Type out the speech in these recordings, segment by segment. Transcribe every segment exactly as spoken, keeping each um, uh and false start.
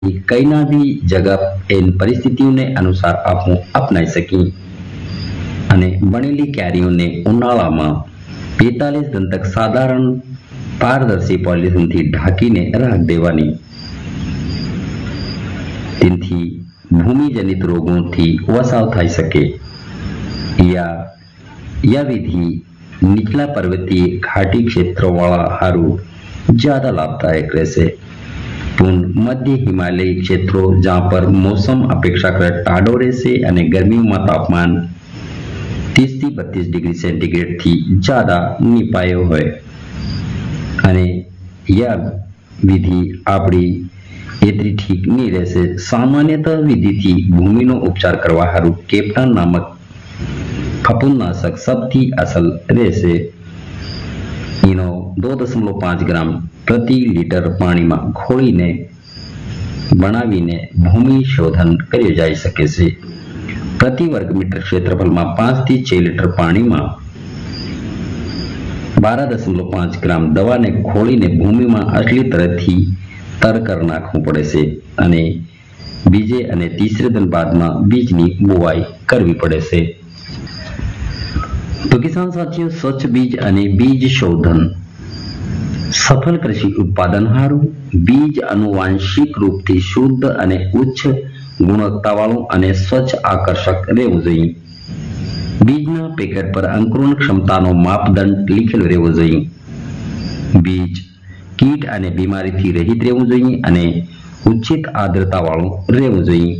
કઈના બી જગહ N પરિસ્થિતિઓને અનુસાર આપણે અપનાવી શકીએ અને બનેલી કેરીઓને ઉનાળામાં બેતાલીસ દિન તક સાધારણ પારદર્શી પોલિથીનથી ઢાંકીને રાખી દેવાની. તેનાથી ભૂમિજનિત રોગોથી બચાવ થઈ શકે. યા यह विधि निचला पर्वतीय घाटी क्षेत्रों वाला हारू ज्यादा लाभदायक रहશે. पूर्ण मध्य हिमालयी क्षेत्रों जहां पर मौसम अपेक्षाकृत टाढ़ो રહેશે અને ગરમીમાં તાપમાન तीस થી बत्तीस ડિગ્રી સેન્ટીગ્રેડ થી જ્યાદા નીપાયો હોય અને यह વિધિ આપણી એટલી ઠીક નહીં રહેશે. સામાન્યતઃ વિધિથી ભૂમિનો ઉપચાર કરવા હારું કેપ્ટાન નામક फफूंदनाशक सबથી અસલ રહેશે. એનો दो दशमलव पाँच ગ્રામ પ્રતિ લીટર પાણીમાં ઘોળીને બનાવીને ભૂમિ શોધન કરી જઈ શકે છે. પ્રતિ વર્ગ મીટર ક્ષેત્રફળમાં પાંચ થી છ લીટર પાણીમાં बारह दशमलव पाँच ગ્રામ દવાને ઘોળીને ભૂમિમાં અસલી તરથી તર કરી નાખવું પડે છે અને બીજે અને ત્રીસરે દિન બાદમાં બીજની बुवाई કરવી પડે છે. तो किसान साथियों, स्वच्छ बीज અને બીજ શોધન સફળ કૃષિ ઉત્પાદન હારું બીજ આનુવાંશિક રૂપથી શુદ્ધ અને ઉચ્ચ ગુણવત્તાવાળું અને સ્વચ્છ આકર્ષક રહેવું જોઈએ. બીજના પેકેટ પર અંકુરણ ક્ષમતાનો માપદંડ લખેલો રહેવો જોઈએ. બીજ કીટ અને બીમારીથી રહિત રહેવું જોઈએ અને ઉચિત આર્દ્રતાવાળું રહેવું જોઈએ.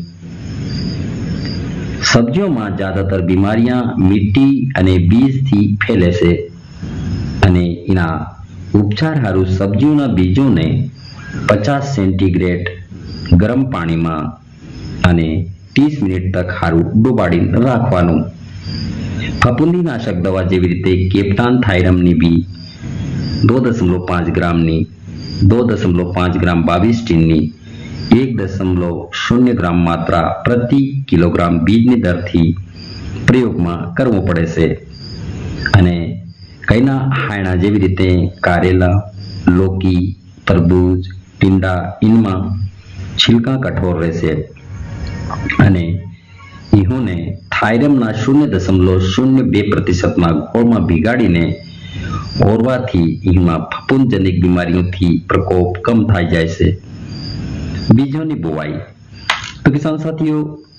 સબ્જીઓમાં જ્યાદાતર બીમારીਆਂ મિટ્ટી અને બીજથી ફેલે છે અને એના ઉપચાર હારું સબ્જીઓના બીજોને પચાસ સેન્ટીગ્રેડ ગરમ પાણીમાં અને ત્રીસ મિનિટ તક હારું ડુબાડીને રાખવાનું. ફફૂંદીનાશક દવા જેવી રીતે કેપ્ટાન થાઇરમની બી दो दशमलव पाँच ગ્રામની दो दशमलव पाँच ગ્રામ बाईस ટીનની एक दशमलव शून्य ग्राम मात्रा प्रति किलोग्राम बीजनी दरથી પ્રયોગમાં કરવો પડે છે અને કઈના હાયણા જેવી રીતે કારેલા, લોકી, તરબૂચ, ટીંડા ઇનમાં છિલકા કઠોર રહેશે અને ઇહોને થાઇરમના શૂન્ય દશમલવ શૂન્ય બે પ્રતિશતના ગોળમાં ભીગાડીને ઓરવાથી ઇમાં ફફૂંદજનિક બીમારીઓથી પ્રકોપ કમ થઈ જાય છે. बीजों की बुवाई. तो किसान साथियों,